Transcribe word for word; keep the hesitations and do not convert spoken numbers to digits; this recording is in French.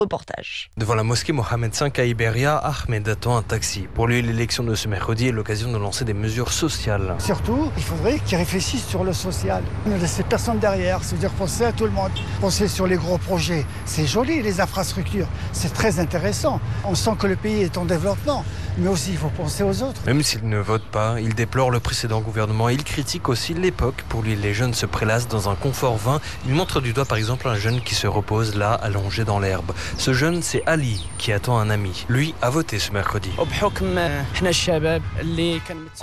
Reportage. Devant la mosquée Mohamed cinq à Iberia, Ahmed attend un taxi. Pour lui, l'élection de ce mercredi est l'occasion de lancer des mesures sociales. Surtout, il faudrait qu'ils réfléchissent sur le social. Ne laissez personne derrière, c'est-à-dire penser à tout le monde. Penser sur les gros projets. C'est joli, les infrastructures. C'est très intéressant. On sent que le pays est en développement. Mais aussi, il faut penser aux autres. Même s'il ne vote pas, il déplore le précédent gouvernement et il critique aussi l'époque. Pour lui, les jeunes se prélassent dans un confort vain. Il montre du doigt, par exemple, un jeune qui se repose là, allongé dans l'herbe. Ce jeune, c'est Ali, qui attend un ami. Lui a voté ce mercredi.